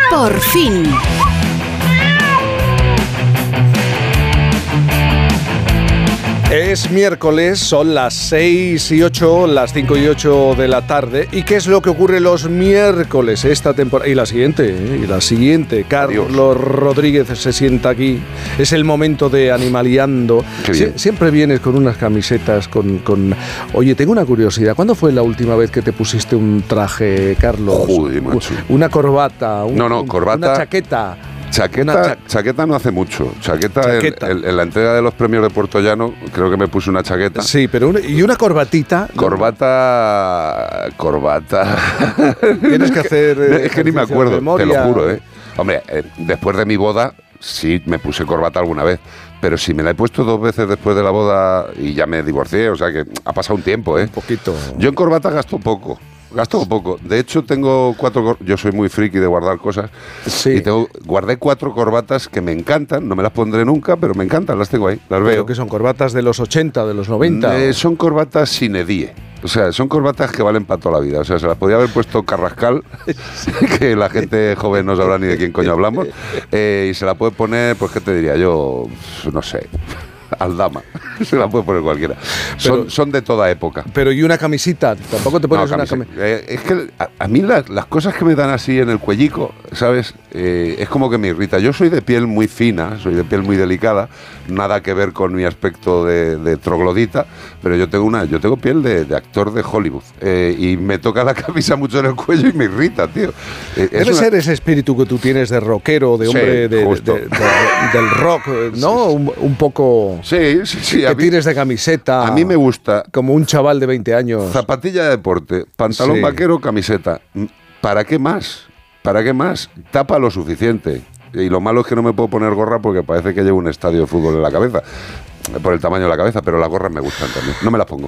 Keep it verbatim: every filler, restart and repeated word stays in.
Por fin. Es miércoles, son las seis y ocho, las cinco y ocho de la tarde. ¿Y qué es lo que ocurre los miércoles esta temporada? Y la siguiente, ¿eh? y la siguiente. Carlos Adiós. Rodríguez se sienta aquí. Es el momento de Animaliando. Sie- siempre vienes con unas camisetas con, con... Oye, tengo una curiosidad. ¿Cuándo fue la última vez que te pusiste un traje, Carlos? Joder, macho. Una corbata. Un, no, no, corbata. Una chaqueta. Chaqueta, Una cha- chaqueta no hace mucho. Chaqueta, Chaqueta. En, en, en la entrega de los premios de Puerto Llano, creo que me puse una chaqueta. Sí, pero una, y una corbatita. Corbata. Corbata. Tienes que hacer. Eh, es que ni me acuerdo, te lo juro, ¿eh? Hombre, eh, después de mi boda, sí me puse corbata alguna vez. Pero si me la he puesto dos veces después de la boda y ya me divorcié, o sea que ha pasado un tiempo, ¿eh? Un poquito. Yo en corbata gasto poco. Gasto poco. De hecho, tengo cuatro... Cor- Yo soy muy friki de guardar cosas. Sí. Y tengo, guardé cuatro corbatas que me encantan. No me las pondré nunca, pero me encantan. Las tengo ahí. Las veo. Creo que son corbatas de los ochenta, de los noventa. Eh, o... son corbatas sin edie. O sea, son corbatas que valen para toda la vida. O sea, se las podía haber puesto Carrascal, que la gente joven no sabrá ni de quién coño hablamos. Eh, y se la puede poner, pues, ¿qué te diría yo? No sé... Aldama, se la puede poner cualquiera. Son, Pero, son de toda época. Pero y una camisita, tampoco te pones no, una camisa. camiseta. Eh, es que a, a mí la, las cosas que me dan así en el cuellico, ¿sabes? Eh, es como que me irrita. Yo soy de piel muy fina, soy de piel muy delicada, nada que ver con mi aspecto de, de troglodita, pero yo tengo una, yo tengo piel de, de actor de Hollywood eh, y me toca la camisa mucho en el cuello y me irrita, tío. Eh, Debe una... ser ese espíritu que tú tienes de rockero, de hombre sí, de, de, de, de, del rock, ¿no? Sí, un, un poco... Sí, sí, sí. Que mí, tires de camiseta. A mí me gusta. Como un chaval de veinte años. Zapatilla de deporte, pantalón sí. vaquero, camiseta. ¿Para qué más? ¿Para qué más? Tapa lo suficiente. Y lo malo es que no me puedo poner gorra porque parece que llevo un estadio de fútbol en la cabeza. Por el tamaño de la cabeza, pero las gorras me gustan también. No me las pongo.